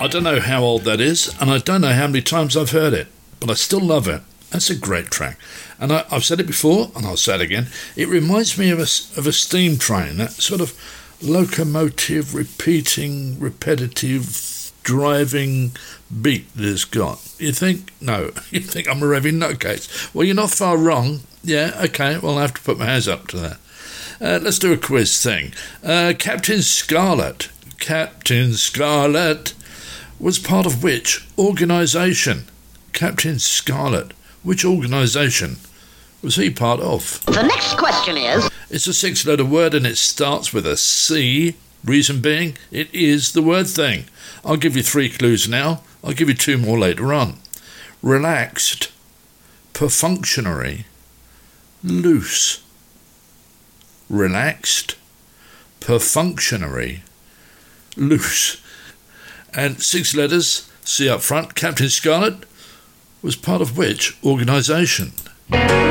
I don't know how old that is, and I don't know how many times I've heard it, but I still love it. That's a great track. And I've said it before, and I'll say it again. It reminds me of a steam train, that sort of locomotive, repeating, repetitive, driving beat that it's got. You think, no, you think I'm a raving nutcase. Well, you're not far wrong. Yeah, okay, well, I'll have to put my hands up to that. Let's do a quiz thing. Captain Scarlet was part of which organisation? Captain Scarlet, which organisation was he part of? The next question is... It's a 6-letter word and it starts with a C. Reason being, it is the word thing. I'll give you 3 clues now. I'll give you 2 more later on. Relaxed, perfunctory, loose. Relaxed, perfunctory, loose. And 6 letters, C up front. Captain Scarlet was part of which organisation?